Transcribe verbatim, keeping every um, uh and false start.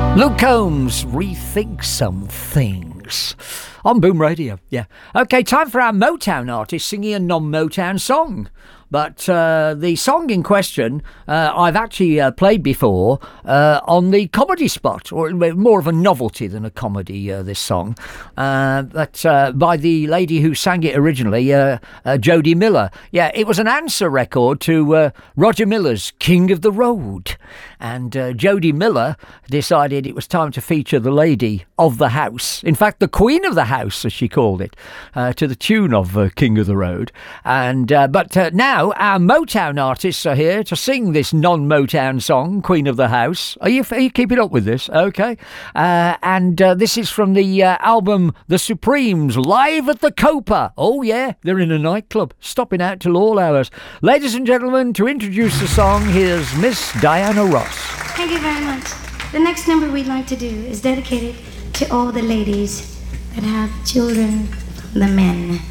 Luke Combs, Rethink Some Things. On Boom Radio, yeah. Okay, time for our Motown artist singing a non-Motown song. But uh, the song in question, uh, I've actually uh, played before uh, on the Comedy Spot, or more of a novelty than a comedy, uh, this song. Uh, but uh, by the lady who sang it originally, uh, uh, Jody Miller. Yeah, it was an answer record to uh, Roger Miller's King of the Road. And uh, Jody Miller decided it was time to feature the lady of the house. In fact, the Queen of the House, as she called it, uh, to the tune of uh, King of the Road. And uh, But uh, now, our Motown artists are here to sing this non-Motown song, Queen of the House. Are you, are you keeping up with this? Okay. Uh, and uh, this is from the uh, album The Supremes, live at the Copa. Oh, yeah, they're in a nightclub, stopping out till all hours. Ladies and gentlemen, to introduce the song, here's Miss Diana Ross. Thank you very much. The next number we'd like to do is dedicated to all the ladies that have children from the men.